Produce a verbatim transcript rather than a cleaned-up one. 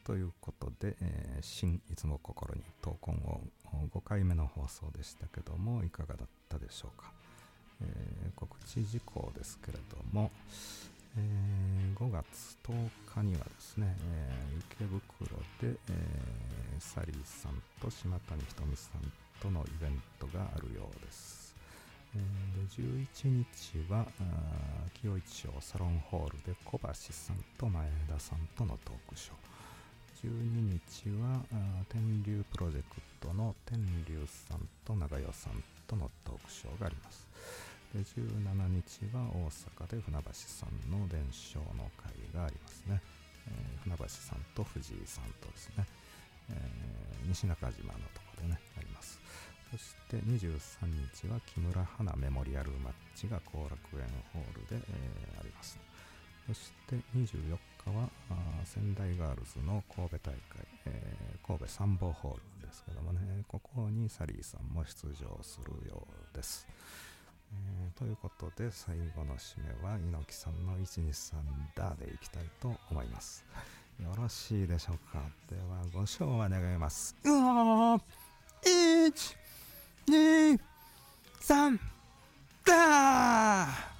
ということで、えー、新いつも心に闘魂をごかいめの放送でしたけども、いかがだったでしょうか。えー、告知事項ですけれども、えー、ごがつとおかにはですね、えー、池袋で、えー、サリーさんと島谷ひとみさんとのイベントがあるようです。えー、でじゅういちにちは清一町サロンホールで小橋さんと前田さんとのトークショー。じゅうににちは天竜プロジェクトの天竜さんと長代さんとのトークショーがあります。でじゅうしちにちは大阪で船橋さんの伝承の会がありますね。えー、船橋さんと藤井さんとですね、えー、西中島のところでねあります。そしてにじゅうさんにちは木村花メモリアルマッチが後楽園ホールで、えー、あります。そしてにじゅうよっかは仙台ガールズの神戸大会、えー、神戸参謀ホールですけどもね、ここにサリーさんも出場するようです。えー、ということで最後の締めは猪木さんのいちにさんダーでいきたいと思います。よろしいでしょうか。ではご唱和願います。うわーいち、に、さん、ダー